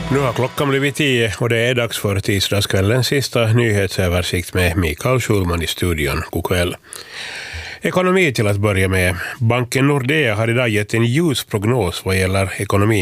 Nu har klockan blivit 10 och det är dags för tisdagskvällens sista nyhetsöversikt med Mikael Schulman i studion. God kväll. Ekonomi till att börja med. Banken Nordea har idag gett en ljus prognos vad gäller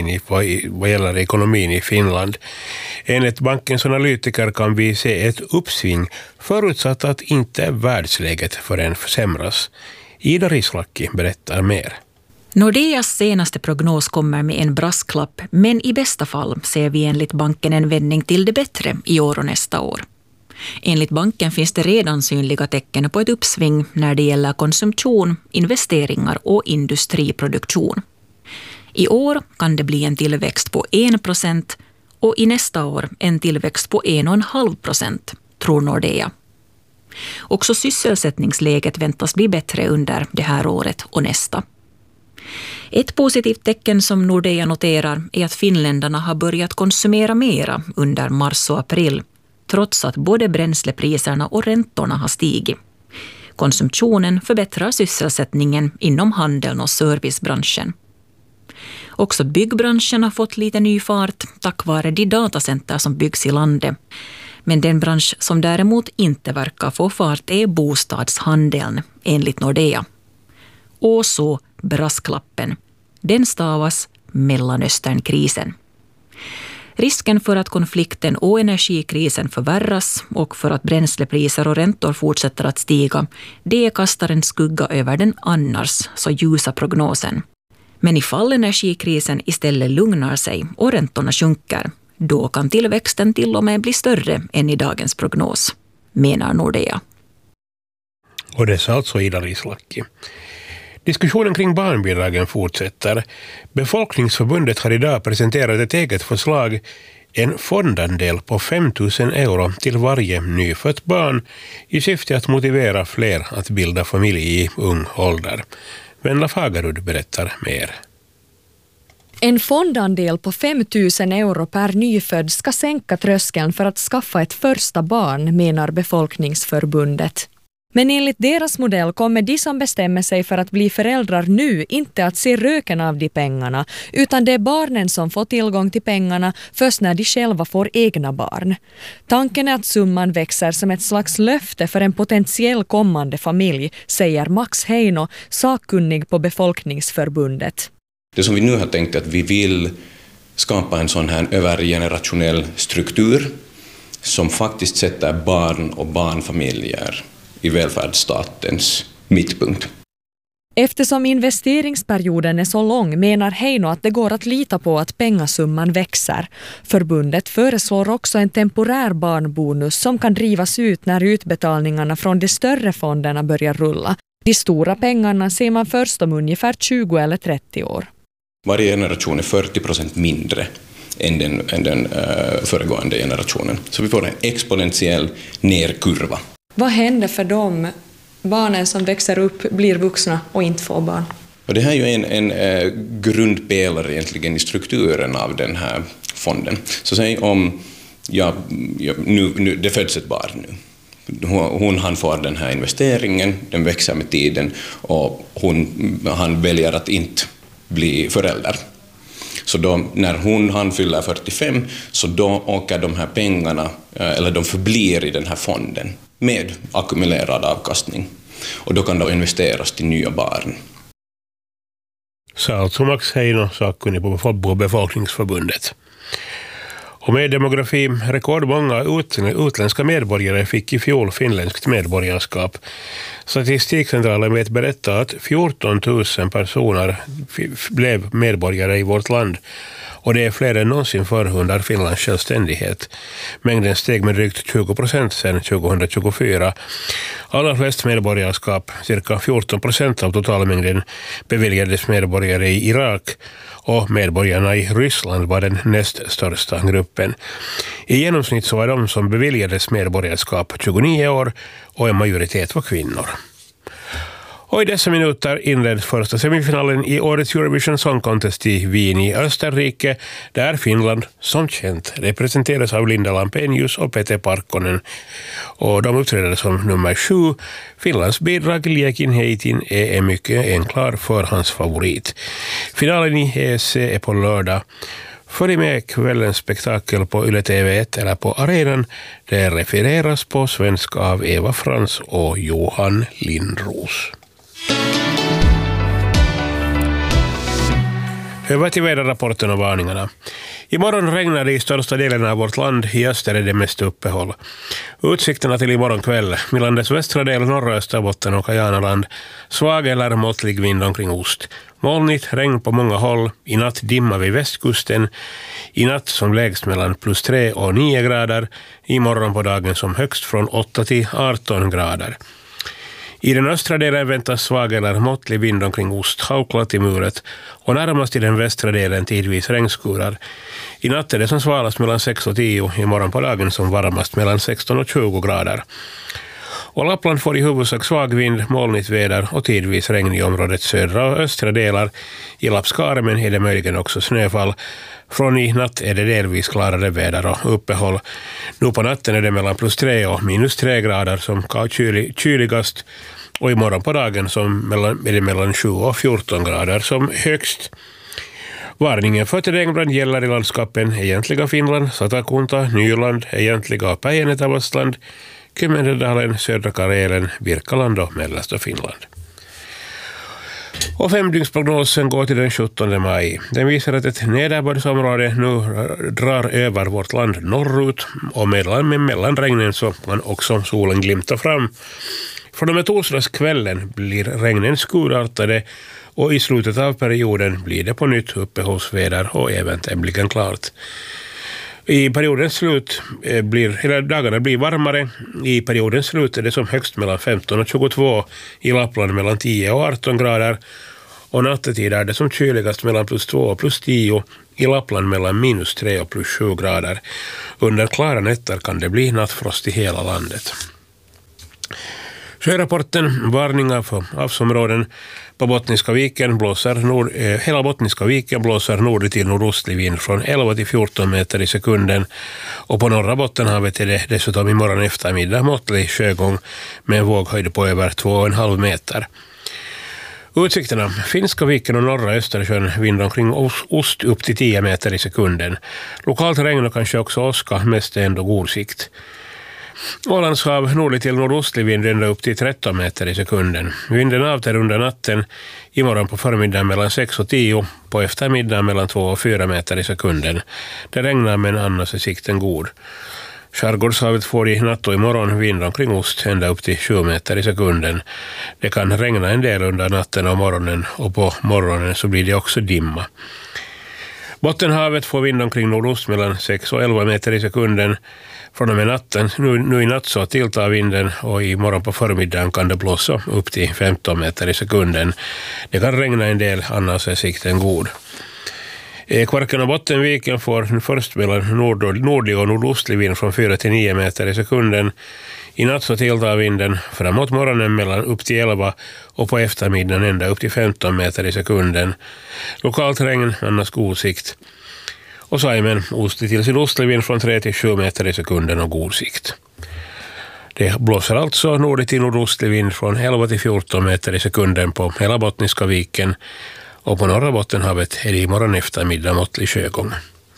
ekonomin i Finland. Enligt bankens analytiker kan vi se ett uppsving förutsatt att inte världsläget förrän försämras. Ida Rislaki berättar mer. Nordeas senaste prognos kommer med en brasklapp, men i bästa fall ser vi enligt banken en vändning till det bättre i år och nästa år. Enligt banken finns det redan synliga tecken på ett uppsving när det gäller konsumtion, investeringar och industriproduktion. I år kan det bli en tillväxt på 1% och i nästa år en tillväxt på 1,5%, tror Nordea. Också sysselsättningsläget väntas bli bättre under det här året och nästa. Ett positivt tecken som Nordea noterar är att finländarna har börjat konsumera mera under mars och april, trots att både bränslepriserna och räntorna har stigit. Konsumtionen förbättrar sysselsättningen inom handeln och servicebranschen. Också byggbranschen har fått lite ny fart tack vare de datacenter som byggs i landet. Men den bransch som däremot inte verkar få fart är bostadshandeln, enligt Nordea. Och så brasklappen. Den stavas Mellanösternkrisen. Risken för att konflikten och energikrisen förvärras och för att bränslepriser och räntor fortsätter att stiga, det kastar en skugga över den annars så ljusa prognosen. Men ifall energikrisen istället lugnar sig och räntorna sjunker, då kan tillväxten till och med bli större än i dagens prognos, menar Nordea. Och det sa alltså Ida Rislaki. Diskussionen kring barnbidragen fortsätter. Befolkningsförbundet har idag presenterat ett eget förslag, en fondandel på 5 000 euro till varje nyfött barn i syfte att motivera fler att bilda familj i ung ålder. Venla Fagerud berättar mer. En fondandel på 5 000 euro per nyfödd ska sänka tröskeln för att skaffa ett första barn, menar Befolkningsförbundet. Men enligt deras modell kommer de som bestämmer sig för att bli föräldrar nu inte att se röken av de pengarna, utan det är barnen som får tillgång till pengarna först när de själva får egna barn. Tanken är att summan växer som ett slags löfte för en potentiell kommande familj, säger Max Heino, sakkunnig på Befolkningsförbundet. Det som vi nu har tänkt är att vi vill skapa en sån här övergenerationell struktur som faktiskt sätter barn och barnfamiljer i välfärdsstatens mittpunkt. Eftersom investeringsperioden är så lång menar Heino att det går att lita på att pengasumman växer. Förbundet föreslår också en temporär barnbonus som kan drivas ut när utbetalningarna från de större fonderna börjar rulla. De stora pengarna ser man först om ungefär 20 eller 30 år. Varje generation är 40% mindre än den föregående generationen. Så vi får en exponentiell nerkurva. Vad händer för de barnen som växer upp, blir vuxna och inte får barn? Och det här är ju en grundpelare egentligen i strukturen av den här fonden. Så säg om nu det föds ett barn nu. Han får den här investeringen, den växer med tiden och han väljer att inte bli förälder. Så då, när han fyller 45, så då åker de här pengarna, eller de förblir i den här fonden med ackumulerad avkastning. Och då kan de investeras till nya barn. Så alltså Max Heino, sakkunnig på Befolkningsförbundet. Och med demografi, rekordmånga utländska medborgare fick i fjol finländskt medborgarskap. Statistikcentralen vet berätta att 14 000 personer blev medborgare i vårt land. Och det är fler än någonsin förr under Finlands självständighet. Mängden steg med drygt 20% sedan 2024. Allra flest medborgarskap, cirka 14% av totalmängden, beviljades medborgare i Irak, och medborgarna i Ryssland var den näst största gruppen. I genomsnitt så var de som beviljades medborgarskap 29 år och en majoritet var kvinnor. Och i dessa minuter inleds första semifinalen i årets Eurovision Song Contest i Wien i Österrike, där Finland som känt representeras av Linda Lampenius och Peter Parkkonen. Och de uppträder som nummer 7. Finlands bidrag Liekin heitin är mycket en klar förhandsfavorit. Finalen i ESC är på lördag. Följ med kvällens spektakel på Yle TV1 eller på arenan. Det refereras på svenska av Eva Frans och Johan Lindros. Över till väderrapporten och varningarna. Imorgon regnar det i största delen av vårt land. I öster är det mest uppehåll. Utsikterna till imorgon kväll. I landets västra del, norra Österbotten och Kajanaland. Svag eller måttlig vind omkring ost. Molnigt, regn på många håll. I natt dimma vid västkusten. I natt som lägst mellan +3 och 9 grader. Imorgon på dagen som högst från 8 till 18 grader. I den östra delen väntas svag eller måttlig vind omkring ost, hauklat i muret och närmast i den västra delen tidvis regnskurar. I natt är det som svalast mellan 6 och 10, imorgon på dagen som varmast mellan 16 och 20 grader. Och Lappland får i huvudsak svag vind, molnigt väder och tidvis regn i områdets södra och östra delar. I Lappskarmen är det möjligen också snöfall. Från i natt är det delvis klarare väder och uppehåll. Nu på natten är det mellan +3 och -3 grader som kyligast. Och imorgon på dagen är det mellan 7 och 14 grader som högst. Varningen för terrängbrand gäller i landskapen egentliga Finland, Satakunta, Nyland, egentliga Päijänne-Tavastland, Kymmendedalen, södra Karelen, Birkaland och mellersta Finland. Och 5-dygnsprognosen går till den 17 maj. Den visar att ett nederbördsområde nu drar över vårt land norrut och mellan regnen så kan också solen glimta fram. Från och med torsdagskvällen blir regnen skurartade och i slutet av perioden blir det på nytt uppehållsväder och även tämligen klart. I periodens slut dagarna blir varmare. I periodens slut är det som högst mellan 15 och 22, i Lappland mellan 10 och 18 grader. Och nattetid är det som kyligast mellan +2 och +10, i Lappland mellan -3 och +7 grader. Under klara nätter kan det bli nattfrost i hela landet. Sjörapporten, varningar för havsområden. På Bottniska viken hela Bottniska viken blåser nord till nordostlig vind från 11 till 14 meter i sekunden. Och på norra Bottenhavet är det dessutom imorgon eftermiddag måttlig sjögång med en våghöjd på över 2,5 meter. Utsikterna. Finska viken och norra Östersjön vind omkring ost upp till 10 meter i sekunden. Lokalt regn och kanske också åska, mest är ändå god sikt. Ålandshav nordlig till nordostlig vind ända upp till 13 meter i sekunden. Vinden avtar under natten, imorgon på förmiddagen mellan 6 och 10, på eftermiddagen mellan 2 och 4 meter i sekunden. Det regnar men annars är sikten god. Skärgårdshavet får i natt och imorgon vind omkring ost ända upp till 7 meter i sekunden. Det kan regna en del under natten och morgonen och på morgonen så blir det också dimma. Bottenhavet får vind omkring nordost mellan 6 och 11 meter i sekunden. Från och med natten, nu i natt så tilltar vinden och i morgon på förmiddagen kan det blåsa upp till 15 meter i sekunden. Det kan regna en del, annars är sikten god. Kvarken och Bottenviken får först mellan nordlig och nordostlig vind från 4 till 9 meter i sekunden. I natt så tilltar vinden framåt morgonen mellan upp till 11 och på eftermiddagen ända upp till 15 meter i sekunden. Lokalt regn, annars god sikt. Och Saimen ostlig till sydostlig vind från 3 till 7 meter i sekunden och god sikt. Det blåser alltså nordlig till nordostlig vind från 11 till 14 meter i sekunden på hela Bottniska viken. Och på norra Bottenhavet är det imorgon eftermiddag måttlig sjögång.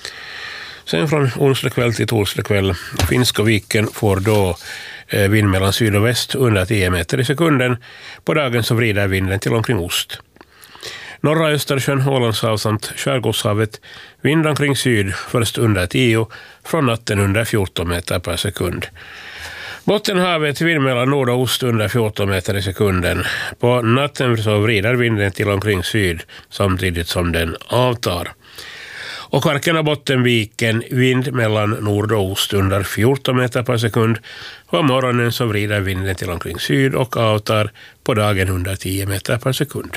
Sen från onsdag kväll till torsdag kväll, Finska viken får då vind mellan syd och väst under 10 meter i sekunden. På dagen så vrider vinden till omkring ost. Norra Östersjön, Ålandshav samt Skärgårdshavet, vind omkring syd först under 10, från natten under 14 meter per sekund. Bottenhavet vind mellan nord och ost under 14 meter i sekunden. På natten så vrider vinden till omkring syd samtidigt som den avtar. Och Kvarken och Bottenviken vind mellan nord och ost under 14 meter per sekund. På morgonen så vrider vinden till omkring syd och avtar, på dagen under 10 meter per sekund.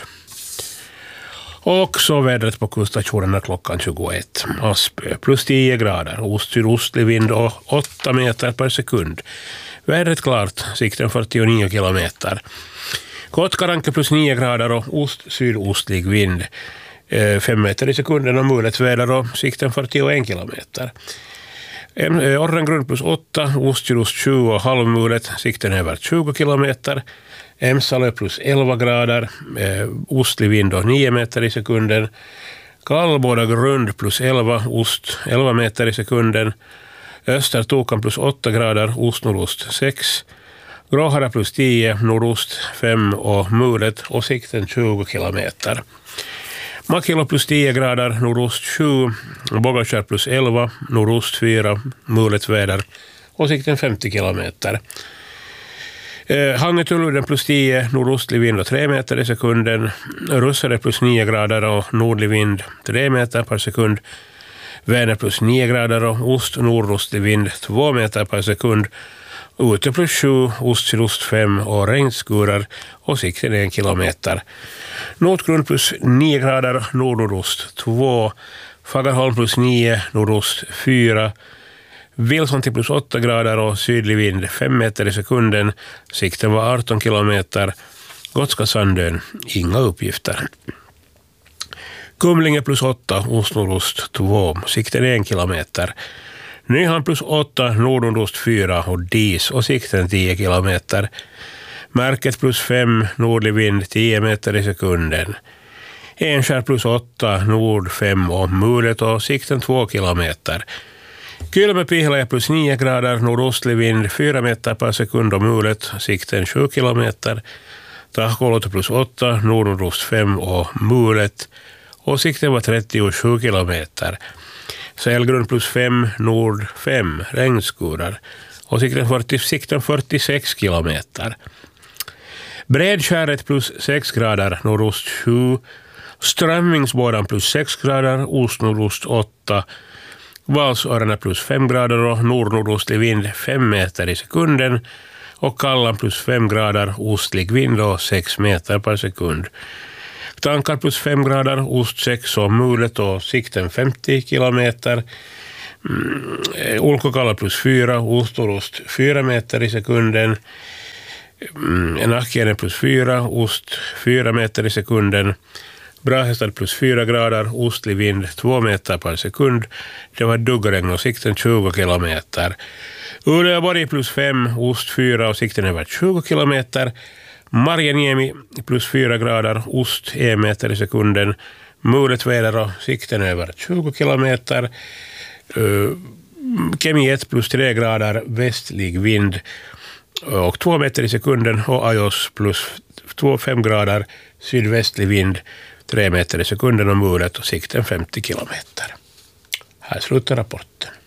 Och så vädret på kuststationerna klockan 21. Aspö +10 grader, ost-sydostlig vind och 8 meter per sekund. Vädret klart, sikten 49 kilometer. Kotkaranke +9 grader och ost-sydostlig vind. 5 meter i sekunden och mulet väder och sikten 41 kilometer. Orrengrund +8, ost-sydost 20 och halvmulet, sikten över 20 kilometer. Emsale +11 grader, ostlig vind och 9 meter i sekunden. Kallboda grund plus 11, ost 11 meter i sekunden. Östertokan plus 8 grader, ost-nordost 6. Gråhara plus 10, nordost 5 och mulet och sikten 20 kilometer. Makilo plus 10 grader, nordost 7. Bågakärr plus 11, nordost 4, mulet väder och sikten 50 kilometer. Hangetuluden plus 10, nordostlig vind och 3 meter i sekunden. Russare plus 9 grader och nordlig vind 3 meter per sekund. Väder plus 9 grader och ost-nordostlig vind 2 meter per sekund. Ute plus 7, ost-sydost 5 och regnskurar och sikten 1 kilometer. Nordgrund plus 9 grader, nord-nordost 2. Fagerholm plus 9, nordost 4. Wilson till plus 8 grader och sydlig vind 5 meter i sekunden. Sikten var 18 kilometer. Gotska Sandön, inga uppgifter. Kumlinge plus 8, ost-nordost 2. Sikten 1 kilometer. Nyhamn plus 8, nord-nordost 4 och dis och sikten 10 kilometer. Märket plus 5, nordlig vind 10 meter i sekunden. Enskär plus 8, nord 5 och mulet och sikten 2 kilometer. Kylmäpihla plus 9 grader, nordostlig vind 4 meter per sekund och mulet, sikten 7 kilometer. Tahkoloto plus 8, nord-nordost 5 och mulet och sikten var 37 kilometer. Sälgrund plus 5, nord 5, regnskurar och sikten 46 kilometer. Bredskäret plus 6 grader, nordost 7. Strömmingsbådan plus 6 grader, ost-nordost 8. Valsörarna plus 5 grader och nord-nordostlig vind 5 meter i sekunden. Och Kallan plus 5 grader, ostlig vind och 6 meter per sekund. Tankar plus 5 grader, ost 6 och mulet och sikten 50 kilometer. Ulkokalla plus 4, ost 4 meter i sekunden. Nahkiene plus 4, ost 4 meter i sekunden. Brahestad plus 4 grader, ostlig vind 2 meter per sekund. Det var duggregn och sikten 20 kilometer. Uleåborg plus 5, ost 4 och sikten över 20 kilometer. Marjaniemi plus 4 grader, ost 1 meter i sekunden. Mulet väder och sikten över 20 kilometer. Kemi 1 plus 3 grader, västlig vind och 2 meter i sekunden. Och Ajos plus 5 grader, sydvästlig vind 3 meter i sekunden och mulet och sikten 50 kilometer. Här slutar rapporten.